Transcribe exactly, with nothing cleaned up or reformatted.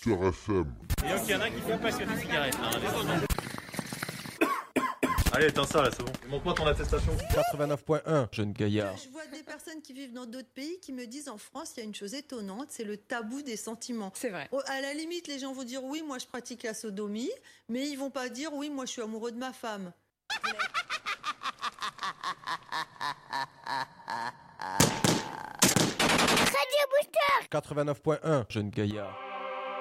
Booster F M. Et donc il y en a qui sont passionnés de cigarettes. Hein, Allez, éteins ça là, c'est bon. Montre-moi ton attestation. quatre-vingt-neuf point un, jeune gaillard. Je vois des personnes qui vivent dans d'autres pays qui me disent en France, il y a une chose étonnante, c'est le tabou des sentiments. C'est vrai. Oh, à la limite, les gens vont dire oui, moi je pratique la sodomie, mais ils vont pas dire oui, moi je suis amoureux de ma femme. quatre-vingt-neuf point un, jeune gaillard.